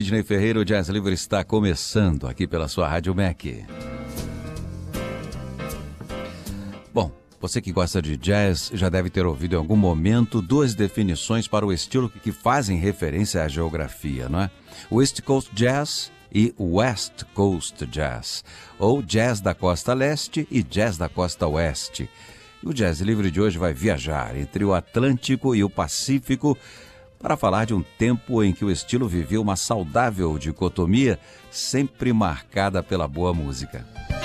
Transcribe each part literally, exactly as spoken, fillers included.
Sidney Ferreira, o Jazz Livre está começando aqui pela sua Rádio Mac. Bom, você que gosta de jazz já deve ter ouvido em algum momento duas definições para o estilo que fazem referência à geografia, não é? West Coast Jazz e West Coast Jazz, ou jazz da costa leste e jazz da costa oeste. E o Jazz Livre de hoje vai viajar entre o Atlântico e o Pacífico para falar de um tempo em que o estilo vivia uma saudável dicotomia, sempre marcada pela boa música.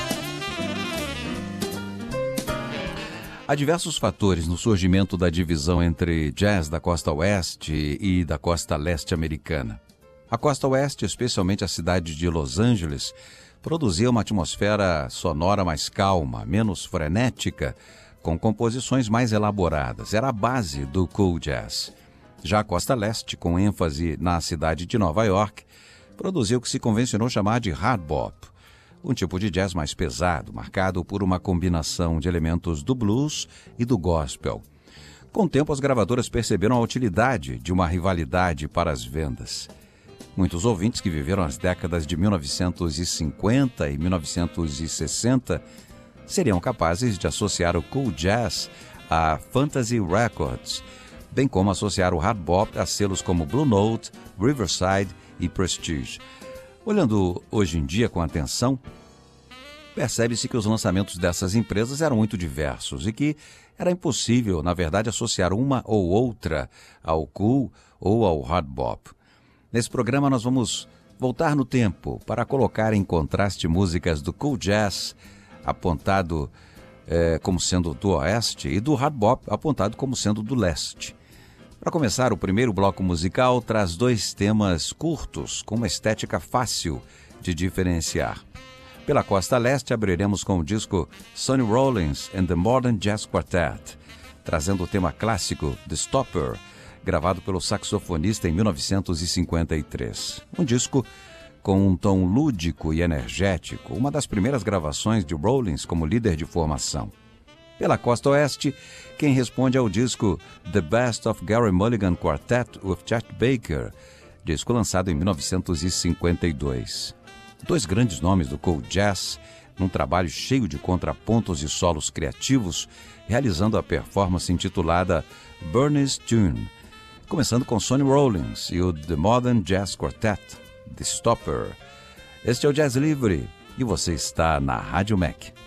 Há diversos fatores no surgimento da divisão entre jazz da costa oeste e da costa leste americana. A costa oeste, especialmente a cidade de Los Angeles, produzia uma atmosfera sonora mais calma, menos frenética, com composições mais elaboradas. Era a base do cool jazz. Já a costa leste, com ênfase na cidade de Nova York, produziu o que se convencionou chamar de hard bop, um tipo de jazz mais pesado, marcado por uma combinação de elementos do blues e do gospel. Com o tempo, as gravadoras perceberam a utilidade de uma rivalidade para as vendas. Muitos ouvintes que viveram as décadas de mil novecentos e cinquenta e mil novecentos e sessenta seriam capazes de associar o cool jazz a Fantasy Records, bem como associar o hard bop a selos como Blue Note, Riverside e Prestige. Olhando hoje em dia com atenção, percebe-se que os lançamentos dessas empresas eram muito diversos e que era impossível, na verdade, associar uma ou outra ao cool ou ao hard bop. Nesse programa nós vamos voltar no tempo para colocar em contraste músicas do cool jazz, apontado eh, como sendo do oeste, e do hard bop, apontado como sendo do leste. Para começar, o primeiro bloco musical traz dois temas curtos, com uma estética fácil de diferenciar. Pela costa leste, abriremos com o disco Sonny Rollins and the Modern Jazz Quartet, trazendo o tema clássico The Stopper, gravado pelo saxofonista em mil novecentos e cinquenta e três. Um disco com um tom lúdico e energético, uma das primeiras gravações de Rollins como líder de formação. Pela costa oeste, quem responde ao disco The Best of Gary Mulligan Quartet with Chet Baker, disco lançado em mil novecentos e cinquenta e dois. Dois grandes nomes do cool jazz, num trabalho cheio de contrapontos e solos criativos, realizando a performance intitulada Bernie's Tune, começando com Sonny Rollins e o The Modern Jazz Quartet, The Stopper. Este é o Jazz Livre e você está na Rádio Mac.